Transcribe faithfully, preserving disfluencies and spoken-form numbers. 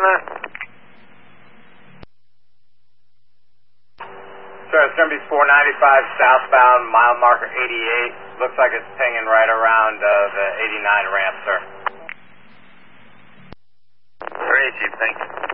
that? Sir, it's going to be four ninety-five southbound, mile marker eighty-eight. Looks like it's pinging right around uh, the eighty-nine ramp, sir. Great, Chief. Thank you.